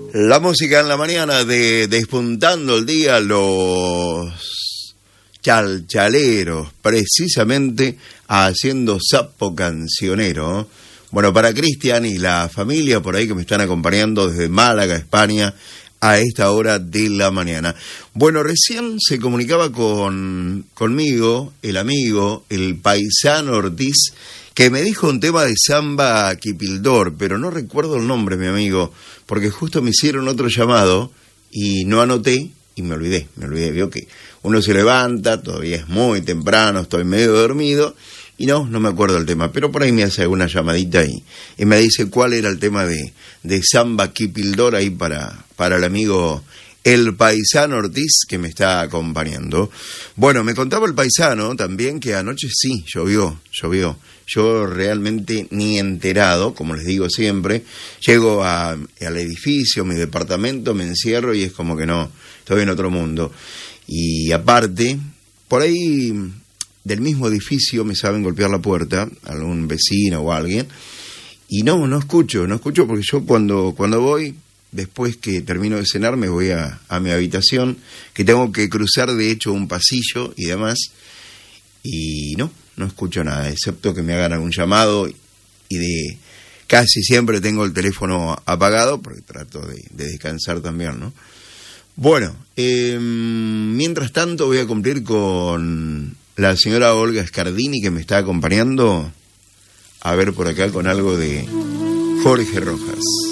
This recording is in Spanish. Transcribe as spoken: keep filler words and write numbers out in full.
La música en la mañana de Despuntando el Día, los chalchaleros, precisamente haciendo sapo cancionero. Bueno, para Cristian y la familia por ahí que me están acompañando desde Málaga, España, a esta hora de la mañana. Bueno, recién se comunicaba con conmigo el amigo, el paisano Ortiz, que me dijo un tema de samba Kipildor, pero no recuerdo el nombre, mi amigo, porque justo me hicieron otro llamado y no anoté y me olvidé, me olvidé. Vio que uno se levanta, todavía es muy temprano, estoy medio dormido y no, no me acuerdo el tema, pero por ahí me hace alguna llamadita y, y me dice cuál era el tema de, de samba Kipildor ahí para, para el amigo el paisano Ortiz que me está acompañando. Bueno, me contaba el paisano también que anoche sí, llovió, llovió. Yo realmente ni enterado, como les digo siempre, llego a, al edificio, mi departamento, me encierro y es como que no, estoy en otro mundo. Y aparte, por ahí del mismo edificio me saben golpear la puerta, algún vecino o alguien, y no, no escucho, no escucho porque yo cuando, cuando voy, después que termino de cenar, me voy a, a mi habitación, que tengo que cruzar de hecho un pasillo y demás, y no, no escucho nada, excepto que me hagan algún llamado y de casi siempre tengo el teléfono apagado porque trato de, de descansar también, ¿no? Bueno, eh, mientras tanto voy a cumplir con la señora Olga Scardini que me está acompañando, a ver por acá con algo de Jorge Rojas.